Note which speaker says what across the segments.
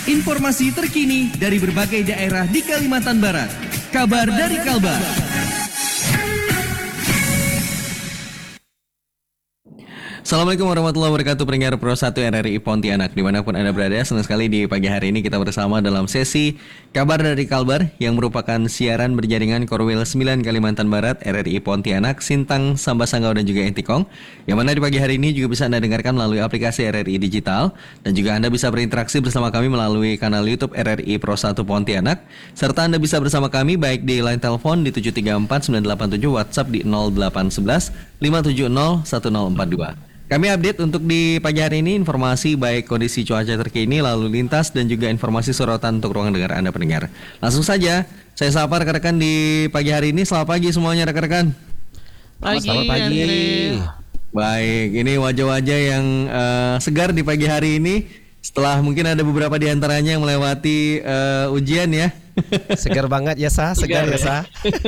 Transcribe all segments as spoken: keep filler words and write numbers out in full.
Speaker 1: Informasi terkini dari berbagai daerah di Kalimantan Barat. Kabar dari Kalbar. Assalamualaikum warahmatullahi wabarakatuh, pendengar Pro satu R R I Pontianak dimanapun Anda berada. Senang sekali di pagi hari ini kita bersama dalam sesi Kabar dari Kalbar yang merupakan siaran berjaringan Korwil sembilan Kalimantan Barat, R R I Pontianak, Sintang, Sambas Sanggau dan juga Entikong, yang mana di pagi hari ini juga bisa Anda dengarkan melalui aplikasi R R I Digital, dan juga Anda bisa berinteraksi bersama kami melalui kanal YouTube R R I Pro satu Pontianak, serta Anda bisa bersama kami baik di line telepon di tujuh tiga empat sembilan delapan tujuh, WhatsApp di nol delapan satu satu lima tujuh nol satu nol empat dua. Kami update untuk di pagi hari ini informasi baik kondisi cuaca terkini, lalu lintas, dan juga informasi sorotan untuk ruang dengar Anda pendengar. Langsung saja, saya sapa rekan-rekan di pagi hari ini. Selamat pagi semuanya rekan-rekan.
Speaker 2: Pagi,
Speaker 3: Selamat pagi.
Speaker 1: Baik, ini wajah-wajah yang uh, segar di pagi hari ini. Setelah mungkin ada beberapa di antaranya yang melewati uh, ujian ya.
Speaker 3: Segar banget ya Sa, segar, segar ya Sa.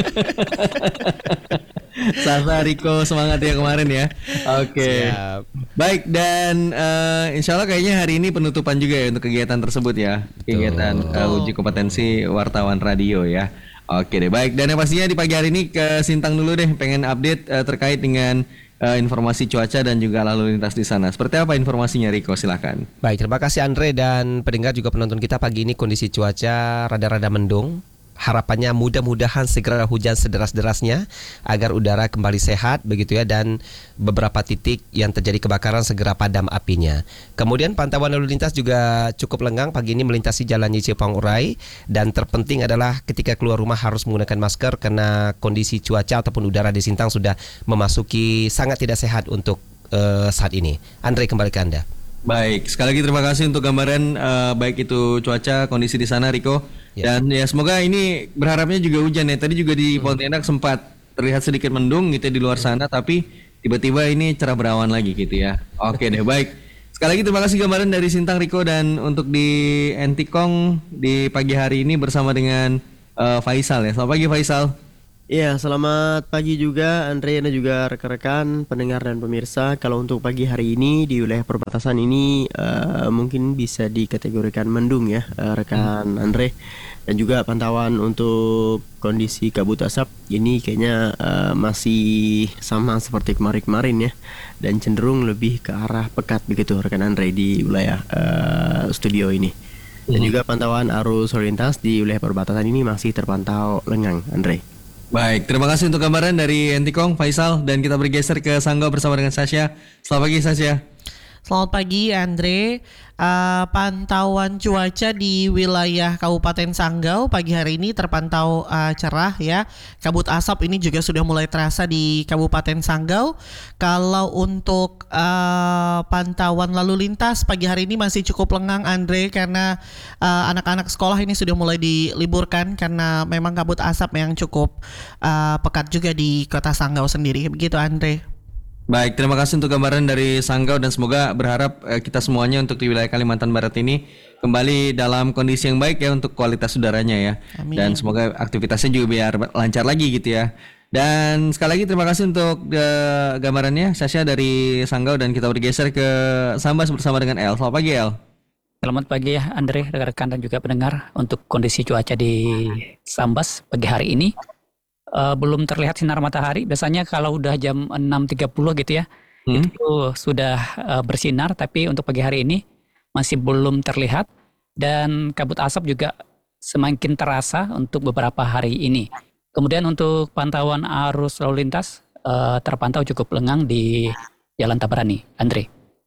Speaker 1: Sasa, Riko, semangat ya kemarin ya. Oke. Okay. Baik, dan uh, insya Allah kayaknya hari ini penutupan juga ya untuk kegiatan tersebut ya. Kegiatan uh, uji kompetensi wartawan radio ya. Oke deh, baik. Dan yang pastinya di pagi hari ini ke Sintang dulu deh, pengen update uh, terkait dengan uh, informasi cuaca dan juga lalu lintas di sana. Seperti apa informasinya, Riko? Silakan.
Speaker 3: Baik, terima kasih Andre dan pendengar juga penonton kita. Pagi ini kondisi cuaca rada-rada mendung. Harapannya mudah-mudahan segera hujan sederas-derasnya agar udara kembali sehat begitu ya, dan beberapa titik yang terjadi kebakaran segera padam apinya. Kemudian pantauan lalu lintas juga cukup lengang pagi ini melintasi Jalan Cipang Urai, dan terpenting adalah ketika keluar rumah harus menggunakan masker karena kondisi cuaca ataupun udara di Sintang sudah memasuki sangat tidak sehat untuk uh, saat ini. Andre, kembali ke Anda.
Speaker 1: Baik, sekali lagi terima kasih untuk gambaran uh, baik itu cuaca, kondisi di sana, Riko. Ya. Dan ya semoga ini berharapnya juga hujan ya. Tadi juga di Pontianak sempat terlihat sedikit mendung gitu di luar sana, tapi tiba-tiba ini cerah berawan lagi gitu ya. Oke deh, baik. Sekali lagi terima kasih gambaran dari Sintang, Riko, dan untuk di Entikong di pagi hari ini bersama dengan uh, Faisal ya. Selamat pagi Faisal.
Speaker 2: Iya, selamat pagi juga Andre dan juga rekan-rekan pendengar dan pemirsa. Kalau untuk pagi hari ini di wilayah perbatasan ini uh, mungkin bisa dikategorikan mendung ya uh, rekan hmm. Andre. Dan juga pantauan untuk kondisi kabut asap ini kayaknya uh, masih sama seperti kemarin-kemarin ya, dan cenderung lebih ke arah pekat begitu rekan Andre di wilayah uh, studio ini. Dan hmm. juga pantauan arus lalu lintas di wilayah perbatasan ini masih terpantau lengang, Andre.
Speaker 1: Baik, terima kasih untuk gambaran dari Entikong, Faisal, dan kita bergeser ke Sanggau bersama dengan Sasha. Selamat pagi Sasha.
Speaker 4: Selamat pagi Andre. Uh, pantauan cuaca di wilayah Kabupaten Sanggau pagi hari ini terpantau uh, cerah ya. Kabut asap ini juga sudah mulai terasa di Kabupaten Sanggau. Kalau untuk uh, pantauan lalu lintas pagi hari ini masih cukup lengang Andre, karena uh, anak-anak sekolah ini sudah mulai diliburkan karena memang kabut asap yang cukup uh, pekat juga di Kota Sanggau sendiri. Begitu Andre.
Speaker 1: Baik, terima kasih untuk gambaran dari Sanggau, dan semoga berharap eh, kita semuanya untuk di wilayah Kalimantan Barat ini kembali dalam kondisi yang baik ya untuk kualitas udaranya ya. Amin. Dan semoga aktivitasnya juga biar lancar lagi gitu ya. Dan sekali lagi terima kasih untuk uh, gambarannya Sasha dari Sanggau, dan kita bergeser ke Sambas bersama dengan El. Selamat pagi El.
Speaker 5: Selamat pagi ya Andre, rekan-rekan dan juga pendengar. Untuk kondisi cuaca di Sambas pagi hari ini Uh, belum terlihat sinar matahari. Biasanya kalau udah jam enam tiga puluh gitu ya, hmm. itu sudah uh, bersinar, tapi untuk pagi hari ini masih belum terlihat, dan kabut asap juga semakin terasa untuk beberapa hari ini. Kemudian untuk pantauan arus lalu lintas uh, terpantau cukup lengang di Jalan Tabarani, Andre.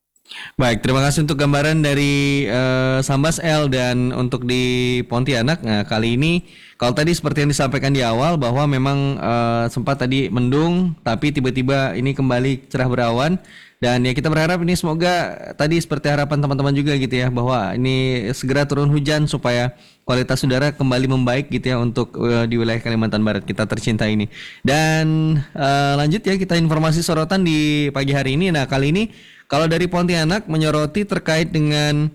Speaker 1: Baik, terima kasih untuk gambaran dari uh, Sambas L. Dan untuk di Pontianak, nah kali ini kalau tadi seperti yang disampaikan di awal bahwa memang uh, sempat tadi mendung, tapi tiba-tiba ini kembali cerah berawan. Dan ya kita berharap ini semoga tadi seperti harapan teman-teman juga gitu ya, bahwa ini segera turun hujan supaya kualitas udara kembali membaik gitu ya untuk uh, di wilayah Kalimantan Barat kita tercinta ini. Dan uh, lanjut ya, kita informasi sorotan di pagi hari ini. Nah kali ini kalau dari Pontianak menyoroti terkait dengan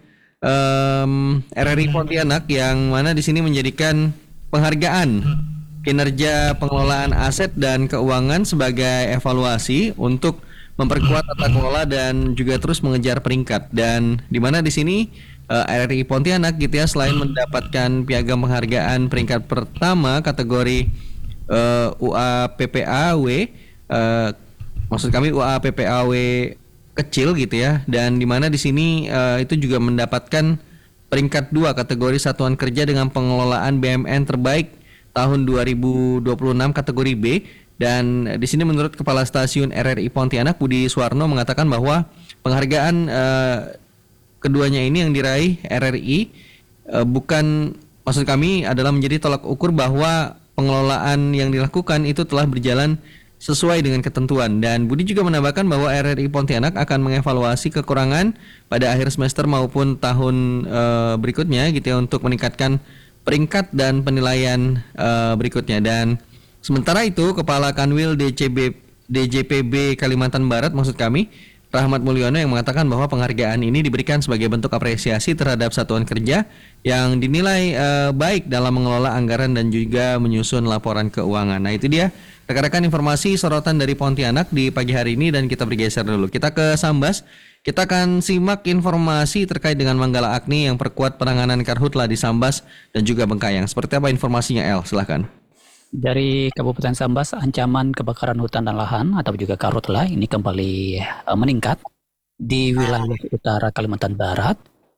Speaker 1: um, R R I Pontianak, yang mana di sini menjadikan penghargaan kinerja pengelolaan aset dan keuangan sebagai evaluasi untuk memperkuat tata kelola dan juga terus mengejar peringkat. Dan di mana di sini uh, R R I Pontianak gitu ya, selain mendapatkan piagam penghargaan peringkat pertama kategori uh, U A P P A W, uh, maksud kami U A P P A W kecil gitu ya, dan di mana di sini uh, itu juga mendapatkan peringkat dua kategori satuan kerja dengan pengelolaan B M N terbaik tahun dua ribu dua puluh enam kategori B. Dan di sini menurut Kepala Stasiun R R I Pontianak Budi Suwarno mengatakan bahwa penghargaan uh, keduanya ini yang diraih R R I uh, bukan, maksud kami adalah menjadi tolak ukur bahwa pengelolaan yang dilakukan itu telah berjalan sesuai dengan ketentuan. Dan Budi juga menambahkan bahwa R R I Pontianak akan mengevaluasi kekurangan pada akhir semester maupun tahun uh, berikutnya gitu ya, untuk meningkatkan peringkat dan penilaian uh, berikutnya. Dan sementara itu, Kepala Kanwil D C B, D J P B Kalimantan Barat maksud kami, Rahmat Mulyono, yang mengatakan bahwa penghargaan ini diberikan sebagai bentuk apresiasi terhadap satuan kerja yang dinilai uh, baik dalam mengelola anggaran dan juga menyusun laporan keuangan. Nah itu dia rekan-rekan informasi sorotan dari Pontianak di pagi hari ini, dan kita bergeser dulu. Kita ke Sambas. Kita akan simak informasi terkait dengan Manggala Agni yang perkuat penanganan karhutla di Sambas dan juga Bengkayang. Seperti apa informasinya, El? Silahkan.
Speaker 5: Dari Kabupaten Sambas, ancaman kebakaran hutan dan lahan atau juga karhutla ini kembali uh, meningkat di wilayah utara Kalimantan Barat.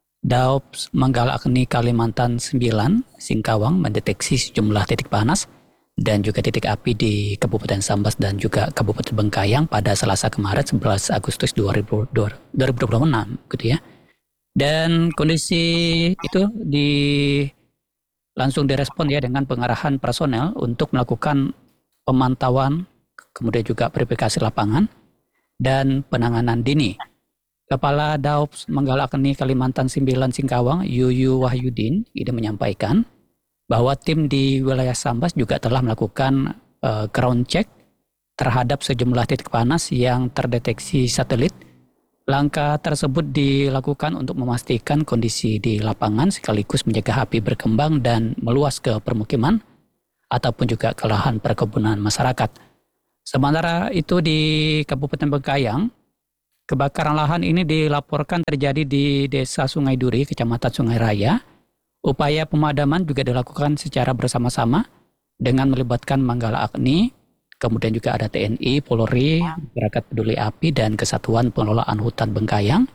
Speaker 5: Daops Manggala Agni Kalimantan sembilan Singkawang mendeteksi sejumlah titik panas dan juga titik api di Kabupaten Sambas dan juga Kabupaten Bengkayang pada Selasa kemarin sebelas Agustus dua ribu dua puluh enam gitu ya. Dan kondisi itu di langsung direspon ya dengan pengarahan personel untuk melakukan pemantauan, kemudian juga verifikasi lapangan dan penanganan dini. Kepala Daops Manggala Agni Kalimantan sembilan Singkawang, Yuyu Wahyudin, ini menyampaikan bahwa tim di wilayah Sambas juga telah melakukan uh, ground check terhadap sejumlah titik panas yang terdeteksi satelit. Langkah tersebut dilakukan untuk memastikan kondisi di lapangan sekaligus mencegah api berkembang dan meluas ke permukiman ataupun juga ke lahan perkebunan masyarakat. Sementara itu di Kabupaten Bengkayang, kebakaran lahan ini dilaporkan terjadi di Desa Sungai Duri, Kecamatan Sungai Raya. Upaya pemadaman juga dilakukan secara bersama-sama dengan melibatkan Manggala Agni, kemudian juga ada T N I, Polri, Masyarakat Peduli Api, dan Kesatuan Pengelolaan Hutan Bengkayang.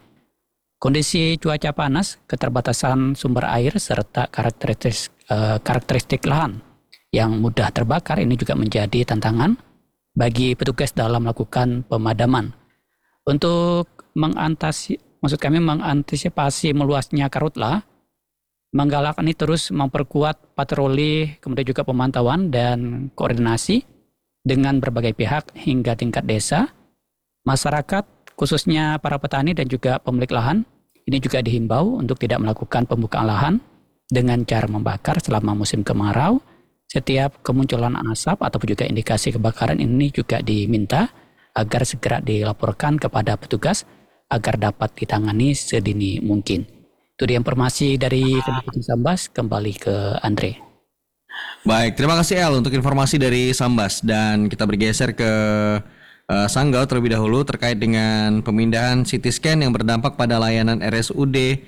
Speaker 5: Kondisi cuaca panas, keterbatasan sumber air, serta karakteristik, eh, karakteristik lahan yang mudah terbakar ini juga menjadi tantangan bagi petugas dalam melakukan pemadaman. Untuk mengantasi, maksud kami mengantisipasi meluasnya karhutla, Manggala Agni terus memperkuat patroli, kemudian juga pemantauan dan koordinasi dengan berbagai pihak hingga tingkat desa. Masyarakat, khususnya para petani dan juga pemilik lahan, ini juga dihimbau untuk tidak melakukan pembukaan lahan dengan cara membakar selama musim kemarau. Setiap kemunculan asap ataupun juga indikasi kebakaran ini juga diminta agar segera dilaporkan kepada petugas agar dapat ditangani sedini mungkin. Itu dia informasi dari Kabupaten Sambas. Kembali ke Andre.
Speaker 1: Baik, terima kasih El untuk informasi dari Sambas, dan kita bergeser ke uh, Sanggau terlebih dahulu terkait dengan pemindahan C T scan yang berdampak pada layanan R S U D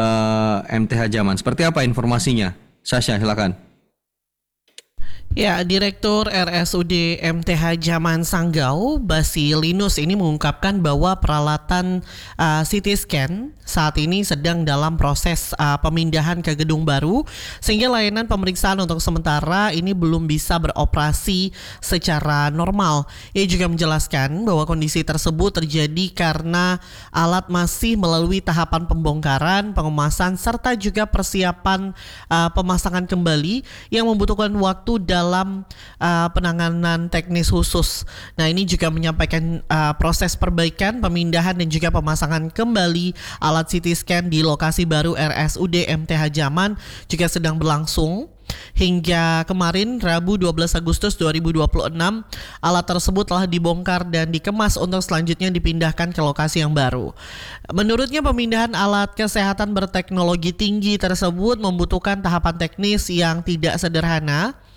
Speaker 1: uh, M T H Jaman. Seperti apa informasinya? Sasha, silakan.
Speaker 4: Ya, Direktur R S U D M T H Jaman Sanggau, Basilinus ini mengungkapkan bahwa peralatan uh, C T scan saat ini sedang dalam proses uh, pemindahan ke gedung baru, sehingga layanan pemeriksaan untuk sementara ini belum bisa beroperasi secara normal. Ia juga menjelaskan bahwa kondisi tersebut terjadi karena alat masih melalui tahapan pembongkaran, pengemasan, serta juga persiapan uh, pemasangan kembali yang membutuhkan waktu dalam uh, penanganan teknis khusus. Nah, ini juga menyampaikan uh, proses perbaikan, pemindahan dan juga pemasangan kembali alat C T scan di lokasi baru R S U D M T H Jaman juga sedang berlangsung. Hingga kemarin Rabu dua belas Agustus dua ribu dua puluh enam, alat tersebut telah dibongkar dan dikemas untuk selanjutnya dipindahkan ke lokasi yang baru. Menurutnya, pemindahan alat kesehatan berteknologi tinggi tersebut membutuhkan tahapan teknis yang tidak sederhana,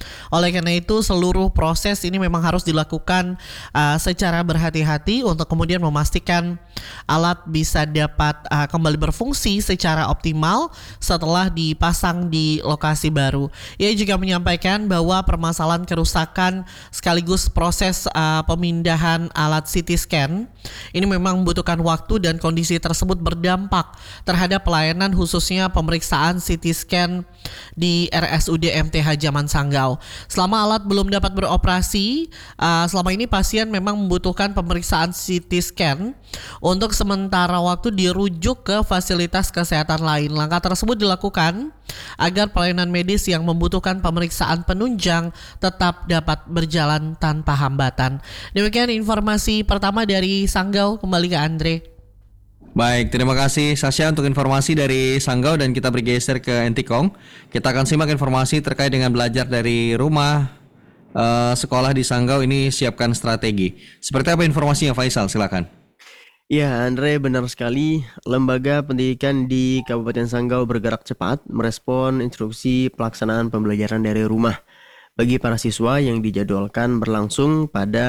Speaker 4: Oleh karena itu seluruh proses ini memang harus dilakukan uh, secara berhati-hati untuk kemudian memastikan alat bisa dapat uh, kembali berfungsi secara optimal setelah dipasang di lokasi baru. Ia juga menyampaikan bahwa permasalahan kerusakan sekaligus proses uh, pemindahan alat C T scan ini memang membutuhkan waktu dan kondisi tersebut berdampak terhadap pelayanan khususnya pemeriksaan C T scan di R S U D M T H Zaman Sanggau. Selama alat belum dapat beroperasi, uh, selama ini pasien memang membutuhkan pemeriksaan C T scan untuk sementara waktu dirujuk ke fasilitas kesehatan lain. Langkah tersebut dilakukan agar pelayanan medis yang membutuhkan pemeriksaan penunjang tetap dapat berjalan tanpa hambatan. Demikian informasi pertama dari Sanggau, kembali ke Andre.
Speaker 1: Baik, terima kasih Sasha untuk informasi dari Sanggau dan kita bergeser ke Entikong. Kita akan simak informasi terkait dengan belajar dari rumah uh, sekolah di Sanggau ini siapkan strategi. Seperti apa informasinya Faisal, silakan.
Speaker 2: Ya, Andre, benar sekali. Lembaga pendidikan di Kabupaten Sanggau bergerak cepat merespon instruksi pelaksanaan pembelajaran dari rumah bagi para siswa yang dijadwalkan berlangsung pada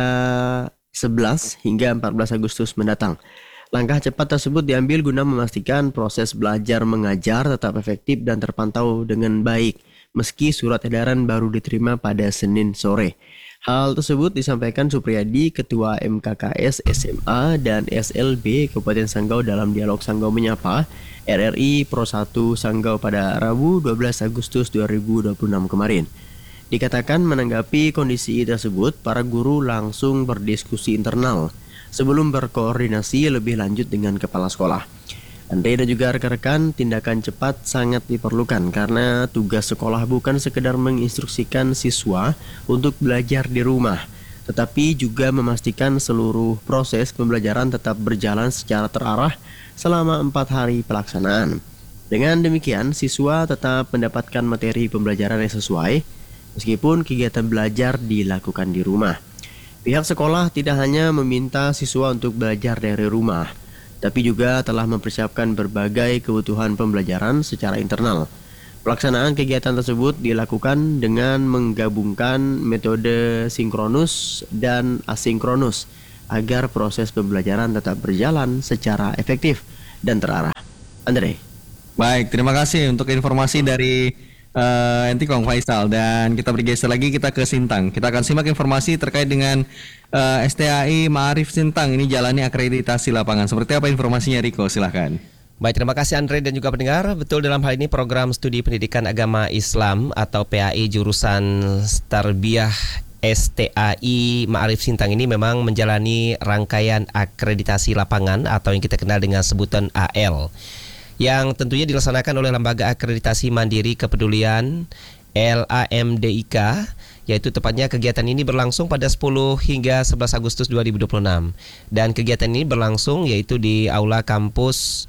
Speaker 2: sebelas hingga empat belas Agustus mendatang. Langkah cepat tersebut diambil guna memastikan proses belajar mengajar tetap efektif dan terpantau dengan baik, meski surat edaran baru diterima pada Senin sore. Hal tersebut disampaikan Supriyadi, Ketua M K K S S M A dan S L B Kabupaten Sanggau dalam dialog Sanggau Menyapa R R I Pro satu Sanggau pada Rabu dua belas Agustus dua ribu dua puluh enam kemarin. Dikatakan menanggapi kondisi tersebut, para guru langsung berdiskusi internal sebelum berkoordinasi lebih lanjut dengan kepala sekolah. Andre dan juga rekan-rekan, tindakan cepat sangat diperlukan karena tugas sekolah bukan sekedar menginstruksikan siswa untuk belajar di rumah, tetapi juga memastikan seluruh proses pembelajaran tetap berjalan secara terarah selama empat hari pelaksanaan. Dengan demikian, siswa tetap mendapatkan materi pembelajaran yang sesuai, meskipun kegiatan belajar dilakukan di rumah. Pihak sekolah tidak hanya meminta siswa untuk belajar dari rumah, tapi juga telah mempersiapkan berbagai kebutuhan pembelajaran secara internal. Pelaksanaan kegiatan tersebut dilakukan dengan menggabungkan metode sinkronus dan asinkronus agar proses pembelajaran tetap berjalan secara efektif dan terarah. Andre.
Speaker 1: Baik, terima kasih untuk informasi dari Uh, Entikong Faisal, dan kita bergeser lagi kita ke Sintang. Kita akan simak informasi terkait dengan uh, S T A I Ma'arif Sintang ini jalani akreditasi lapangan. Seperti apa informasinya Riko? Silahkan.
Speaker 3: Baik, terima kasih Andre dan juga pendengar. Betul, dalam hal ini program studi pendidikan agama Islam atau P A I jurusan Tarbiyah S T A I Ma'arif Sintang ini memang menjalani rangkaian akreditasi lapangan atau yang kita kenal dengan sebutan A L, yang tentunya dilaksanakan oleh Lembaga Akreditasi Mandiri Kepedulian L A M D I K, yaitu tepatnya kegiatan ini berlangsung pada sepuluh hingga sebelas Agustus dua ribu dua puluh enam. Dan kegiatan ini berlangsung yaitu di Aula Kampus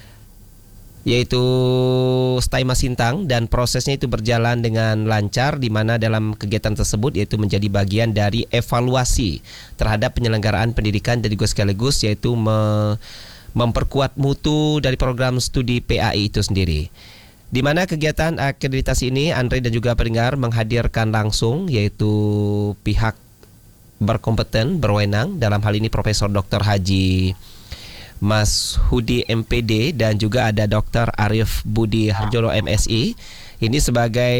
Speaker 3: yaitu Staima Sintang, dan prosesnya itu berjalan dengan lancar, di mana dalam kegiatan tersebut yaitu menjadi bagian dari evaluasi terhadap penyelenggaraan pendidikan dan juga sekaligus yaitu me memperkuat mutu dari program studi P A I itu sendiri. Di mana kegiatan akreditasi ini Andre dan juga pendengar menghadirkan langsung yaitu pihak berkompeten berwenang, dalam hal ini Profesor Doktor Haji Mas Hudi M P D dan juga ada Doktor Arif Budi Harjono M Si ini sebagai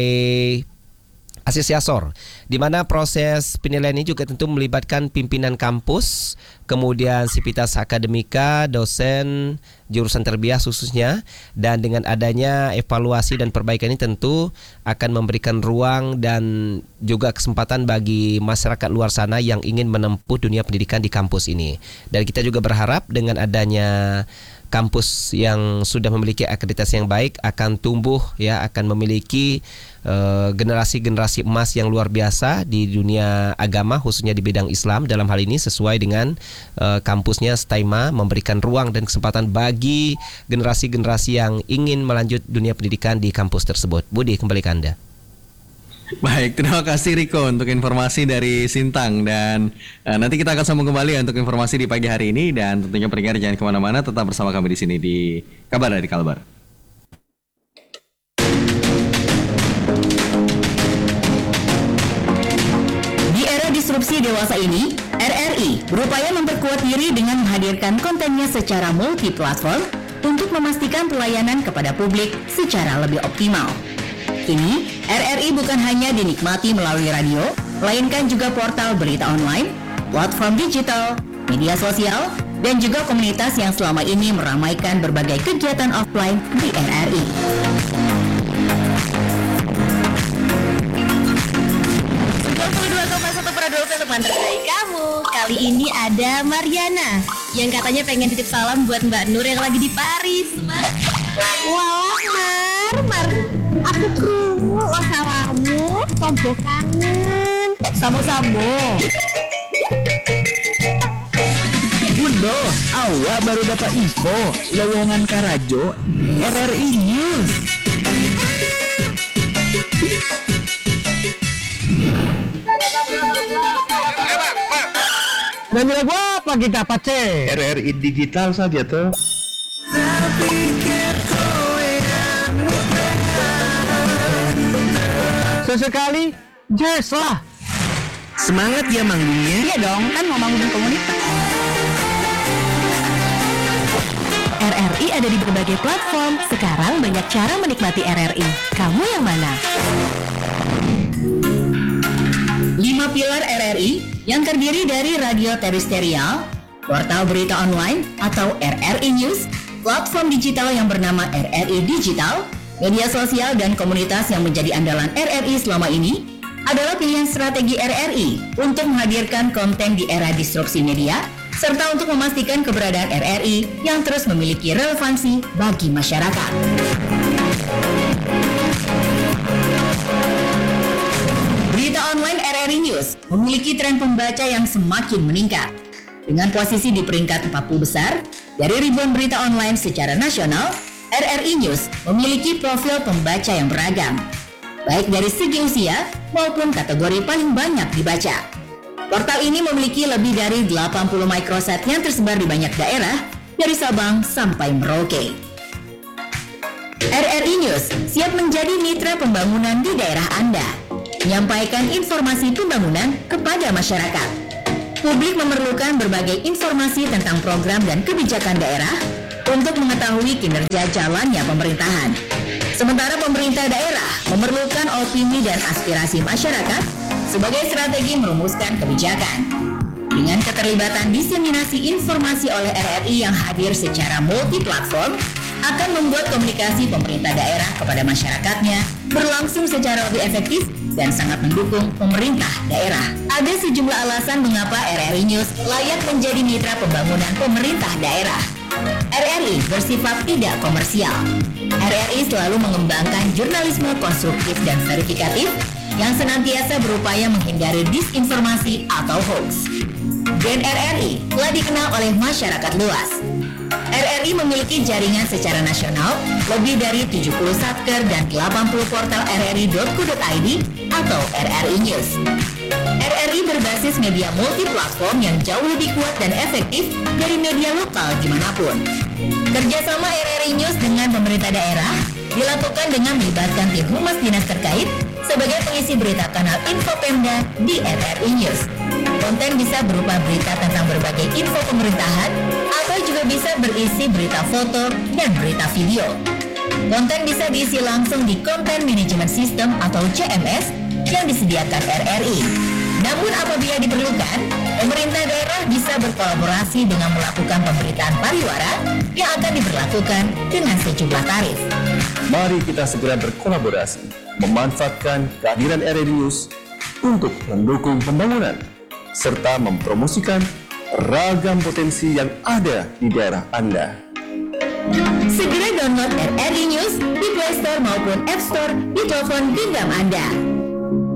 Speaker 3: asesiasor, di mana proses penilaian ini juga tentu melibatkan pimpinan kampus, kemudian sivitas akademika, dosen, jurusan terbiah khususnya, dan dengan adanya evaluasi dan perbaikan ini tentu akan memberikan ruang dan juga kesempatan bagi masyarakat luar sana yang ingin menempuh dunia pendidikan di kampus ini. Dan kita juga berharap dengan adanya kampus yang sudah memiliki akreditasi yang baik akan tumbuh ya, akan memiliki uh, generasi-generasi emas yang luar biasa di dunia agama khususnya di bidang Islam. Dalam hal ini sesuai dengan uh, kampusnya Staima memberikan ruang dan kesempatan bagi generasi-generasi yang ingin melanjut dunia pendidikan di kampus tersebut. Budi, kembali ke Anda.
Speaker 1: Baik, terima kasih Riko untuk informasi dari Sintang, dan uh, nanti kita akan sambung kembali untuk informasi di pagi hari ini, dan tentunya pendengar jangan kemana-mana, tetap bersama kami di sini di Kabar dari Kalbar.
Speaker 6: disrupsi dewasa ini, R R I berupaya memperkuat diri dengan menghadirkan kontennya secara multi-platform untuk memastikan pelayanan kepada publik secara lebih optimal. Kini, R R I bukan hanya dinikmati melalui radio, melainkan juga portal berita online, platform digital, media sosial, dan juga komunitas yang selama ini meramaikan berbagai kegiatan offline di R R I.
Speaker 7: sembilan puluh dua koma satu Radio teman terbaik kamu. Kali ini ada Mariana yang katanya pengen titip salam buat Mbak Nur yang lagi di Paris.
Speaker 8: Wah, Mar, Mar, aku krungu wasaramu, sambo kangen.
Speaker 6: Sambo-sambo. Bunda, awak baru dapat info lowongan Karajo R R I News.
Speaker 2: Dan lagu apa kita pace?
Speaker 9: R R I digital saja tuh.
Speaker 2: Sesekali jazz lah.
Speaker 6: Semangat ya manggungnya.
Speaker 7: Iya dong, kan mau bangun komunitas. R R I ada di berbagai platform. Sekarang banyak cara menikmati R R I. Kamu yang mana?
Speaker 6: Lima pilar R R I yang terdiri dari radio terestrial, portal berita online atau R R I News, platform digital yang bernama R R I Digital, media sosial dan komunitas yang menjadi andalan R R I selama ini adalah pilihan strategi R R I untuk menghadirkan konten di era disrupsi media serta untuk memastikan keberadaan R R I yang terus memiliki relevansi bagi masyarakat. Berita online R R I News memiliki tren pembaca yang semakin meningkat. Dengan posisi di peringkat empat puluh besar dari ribuan berita online secara nasional, R R I News memiliki profil pembaca yang beragam, baik dari segi usia maupun kategori paling banyak dibaca. Portal ini memiliki lebih dari delapan puluh microsite yang tersebar di banyak daerah, dari Sabang sampai Merauke. R R I News siap menjadi mitra pembangunan di daerah Anda, menyampaikan informasi pembangunan kepada masyarakat. Publik memerlukan berbagai informasi tentang program dan kebijakan daerah untuk mengetahui kinerja jalannya pemerintahan. Sementara pemerintah daerah memerlukan opini dan aspirasi masyarakat sebagai strategi merumuskan kebijakan. Dengan keterlibatan diseminasi informasi oleh R R I yang hadir secara multi-platform, akan membuat komunikasi pemerintah daerah kepada masyarakatnya berlangsung secara lebih efektif dan sangat mendukung pemerintah daerah. Ada sejumlah alasan mengapa R R I News layak menjadi mitra pembangunan pemerintah daerah. R R I bersifat tidak komersial. R R I selalu mengembangkan jurnalisme konstruktif dan verifikatif yang senantiasa berupaya menghindari disinformasi atau hoax. Brand R R I telah dikenal oleh masyarakat luas. R R I memiliki jaringan secara nasional lebih dari tujuh puluh satker dan delapan puluh portal r r i dot co dot i d atau R R I News. R R I berbasis media multi-platform yang jauh lebih kuat dan efektif dari media lokal dimanapun. Kerjasama R R I News dengan pemerintah daerah dilakukan dengan melibatkan tim humas dinas terkait sebagai pengisi berita kanal Info Pemda di R R I News. Konten bisa berupa berita tentang berbagai info pemerintahan atau juga bisa berisi berita foto dan berita video. Konten bisa diisi langsung di Content Management System atau C M S yang disediakan R R I. Namun apabila diperlukan, pemerintah daerah bisa berkolaborasi dengan melakukan pemberitaan pariwara yang akan diberlakukan dengan sejumlah tarif.
Speaker 9: Mari kita segera berkolaborasi, memanfaatkan kehadiran R R I News untuk mendukung pembangunan serta mempromosikan ragam potensi yang ada di daerah Anda.
Speaker 6: Segera download R R I News di Play Store maupun App Store di telepon genggam Anda.